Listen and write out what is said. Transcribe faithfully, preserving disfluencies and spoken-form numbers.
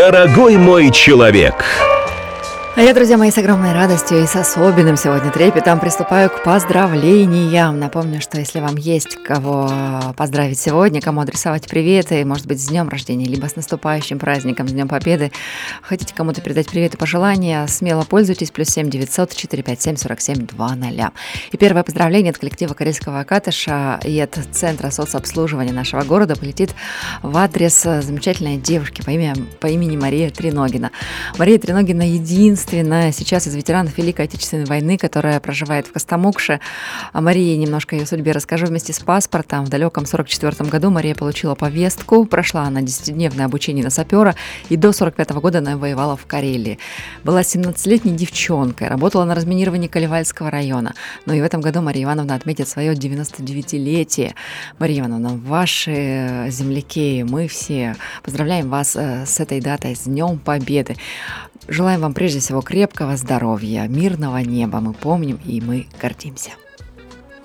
Дорогой мой человек! А я, друзья мои, с огромной радостью и с особенным сегодня трепетом приступаю к поздравлениям. Напомню, что если вам есть кого поздравить сегодня, кому адресовать приветы, может быть, с днем рождения, либо с наступающим праздником, с Днем Победы, хотите кому-то передать привет и пожелания, смело пользуйтесь, плюс семь девятьсот четыре пять семь сорок семь двадцать. И первое поздравление от коллектива Карельского Акатыша и от Центра соцобслуживания нашего города полетит в адрес замечательной девушки по имени, по имени Мария Треногина. Мария Треногина единственная сейчас из ветеранов Великой Отечественной войны, которая проживает в Костомукше. О Марии немножко ее судьбе расскажу вместе с паспортом. В далеком сорок четвёртом году Мария получила повестку, прошла она десятидневное обучение на сапера и до сорок пятого года она воевала в Карелии. Была семнадцатилетней девчонкой, работала на разминировании Калевальского района. Но и в этом году Мария Ивановна отметит свое девяносто девятилетие. Мария Ивановна, ваши земляки, мы все поздравляем вас с этой датой, с Днем Победы. Желаем вам прежде всего крепкого здоровья, мирного неба. Мы помним и мы гордимся.